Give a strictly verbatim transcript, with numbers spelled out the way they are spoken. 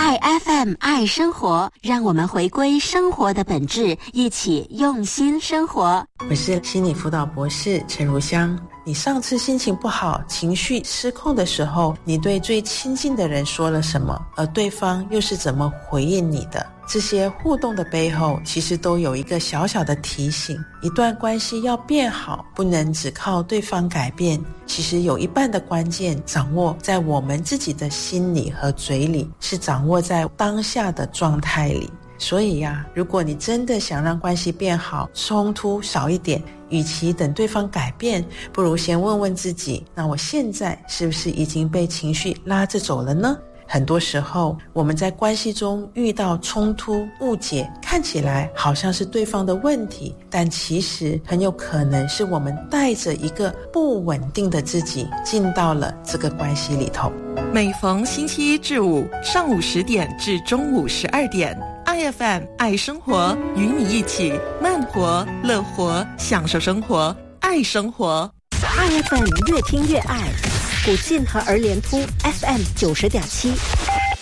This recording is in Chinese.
爱 F M 爱生活，让我们回归生活的本质，一起用心生活。 我是心理辅导博士陈如香。你上次心情不好，情绪失控的时候，你对最亲近的人说了什么？而对方又是怎么回应你的？这些互动的背后，其实都有一个小小的提醒：一段关系要变好，不能只靠对方改变，其实有一半的关键掌握在我们自己的心里和嘴里，是掌握在当下的状态里。所以呀、啊，如果你真的想让关系变好，冲突少一点，与其等对方改变，不如先问问自己，那我现在是不是已经被情绪拉着走了呢？很多时候我们在关系中遇到冲突、误解，看起来好像是对方的问题，但其实很有可能是我们带着一个不稳定的自己进到了这个关系里头。 每逢星期一至五上午十点至中午十二点，爱 F M 爱生活，与你一起慢活、乐活，享受生活，爱生活。 爱 F M 越听越爱，古晋和儿联突 F M 九十点七。